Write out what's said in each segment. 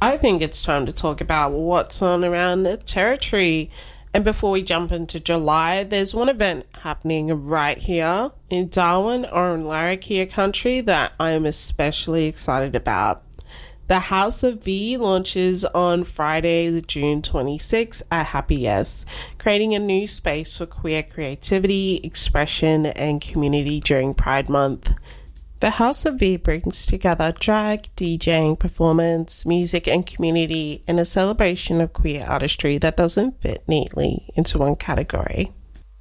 I think it's time to talk about what's on around the territory. And before we jump into July, there's one event happening right here in Darwin or in Larrakia country that I am especially excited about. The House of V launches on Friday, June 26 at Happy Yes, creating a new space for queer creativity, expression, and community during Pride Month. The House of V brings together drag, DJing, performance, music, and community in a celebration of queer artistry that doesn't fit neatly into one category.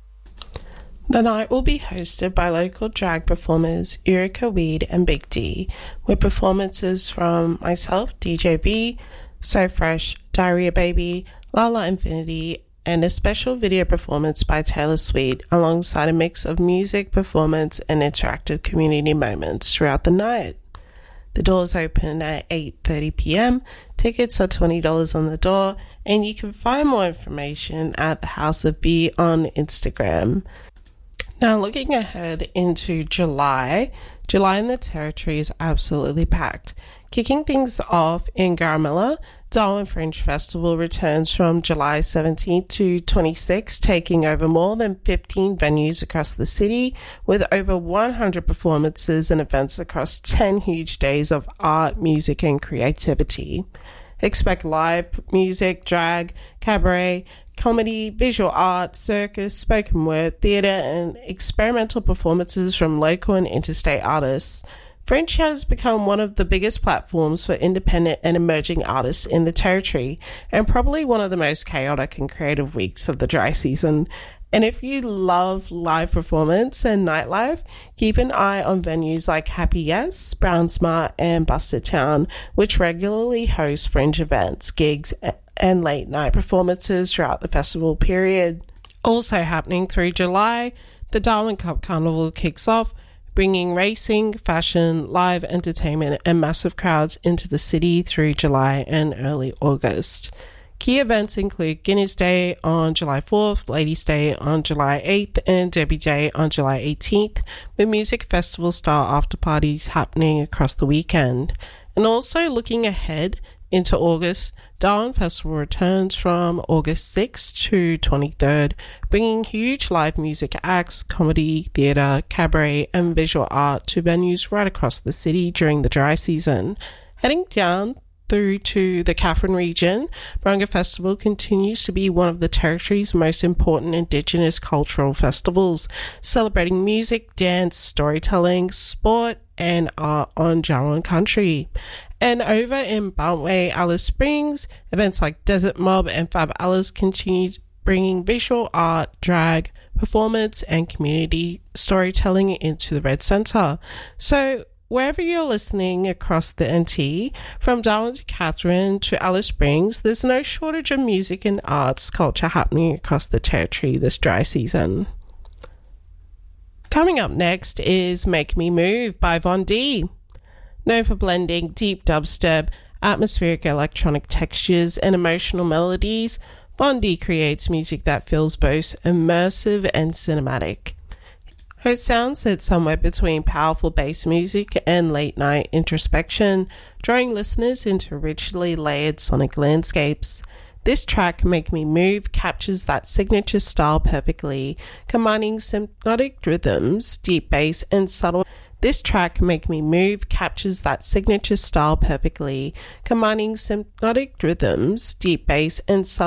The night will be hosted by local drag performers Eureka Weed and Big D, with performances from myself, DJ V, So Fresh, Diarrhea Baby, Lala Infinity, and a special video performance by Taylor Swift alongside a mix of music, performance, and interactive community moments throughout the night. The doors open at 8:30 p.m. Tickets are $20 on the door, and you can find more information at the House of V on Instagram. Now, looking ahead into July in the territory is absolutely packed. Kicking things off in Garamilla, Darwin Fringe Festival returns from July 17th to 26th, taking over more than 15 venues across the city with over 100 performances and events across 10 huge days of art, music, and creativity. Expect live music, drag, cabaret, comedy, visual art, circus, spoken word, theatre, and experimental performances from local and interstate artists. Fringe has become one of the biggest platforms for independent and emerging artists in the territory, and probably one of the most chaotic and creative weeks of the dry season. And if you love live performance and nightlife, keep an eye on venues like Happy Yes, Brown Smart, and Busted Town, which regularly host Fringe events, gigs, and late night performances throughout the festival period. Also happening through July, the Darwin Cup Carnival kicks off, bringing racing, fashion, live entertainment, and massive crowds into the city through July and early August. Key events include Guinness Day on July 4th, Ladies Day on July 8th, and Derby Day on July 18th, with music festival style after parties happening across the weekend. And also looking ahead into August, Darwin Festival returns from August 6th to 23rd, bringing huge live music acts, comedy, theatre, cabaret, and visual art to venues right across the city during the dry season. Heading down through to the Katherine region, Barunga Festival continues to be one of the territory's most important Indigenous cultural festivals, celebrating music, dance, storytelling, sport, and art on Jawoyn country. And over in Bantway, Alice Springs, events like Desert Mob and Fab Alice continue bringing visual art, drag, performance, and community storytelling into the Red Centre. So, wherever you're listening across the NT, from Darwin to Katherine to Alice Springs, there's no shortage of music and arts culture happening across the territory this dry season. Coming up next is Make Me Move by Von D. Known for blending deep dubstep, atmospheric electronic textures, and emotional melodies, Von D creates music that feels both immersive and cinematic. Her sound sits somewhere between powerful bass music and late-night introspection, drawing listeners into richly layered sonic landscapes. This track, Make Me Move, captures that signature style perfectly, combining hypnotic rhythms, deep bass, and subtle. This track, Make Me Move, captures that signature style perfectly, combining hypnotic rhythms, deep bass, and subtle